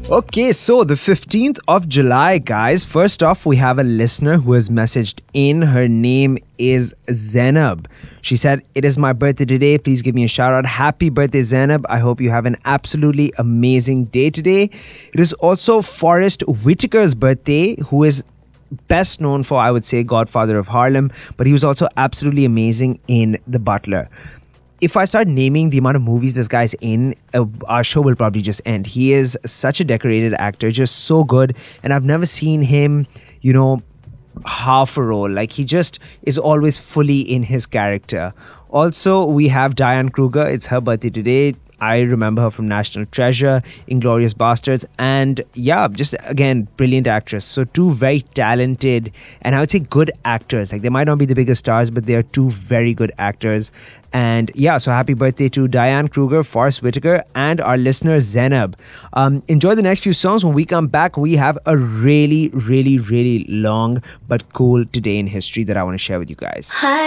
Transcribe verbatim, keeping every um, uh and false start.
Okay, so the fifteenth of July, guys. First off, we have a listener who has messaged in. Her name is Zainab. She said, "It is my birthday today. Please give me a shout out. Happy birthday, Zainab. I hope you have an absolutely amazing day today." It is also Forrest Whitaker's birthday, who is best known for, I would say, Godfather of Harlem, but he was also absolutely amazing in The Butler. If I start naming the amount of movies this guy's in, uh, our show will probably just end. He is such a decorated actor, just so good. And I've never seen him, you know, half a role. Like, he just is always fully in his character. Also, we have Diane Kruger. It's her birthday today. I remember her from National Treasure, Inglourious Bastards, and yeah, just again, brilliant actress. So two very talented and I would say good actors. Like, they might not be the biggest stars, but they are two very good actors. And yeah, so happy birthday to Diane Kruger, Forrest Whitaker, and our listener Zainab. Um, enjoy the next few songs. When we come back, we have a really, really, really long but cool today in history that I want to share with you guys. Hi.